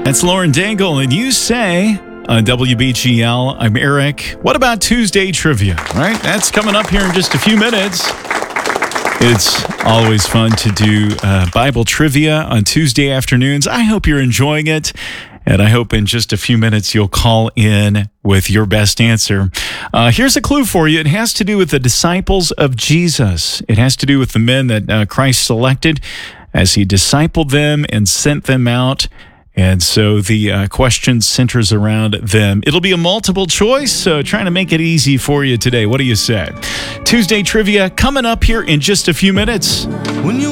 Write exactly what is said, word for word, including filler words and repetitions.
That's Lauren Daigle, and you say on W B G L, I'm Eric. What about Tuesday trivia, right? That's coming up here in just a few minutes. It's always fun to do uh, Bible trivia on Tuesday afternoons. I hope you're enjoying it, and I hope in just a few minutes you'll call in with your best answer. Uh, here's a clue for you. It has to do with the disciples of Jesus. It has to do with the men that uh, Christ selected as he discipled them and sent them out. And so the uh, question centers around them. It'll be a multiple choice, so trying to make it easy for you today. What do you say? Tuesday trivia coming up here in just a few minutes. When you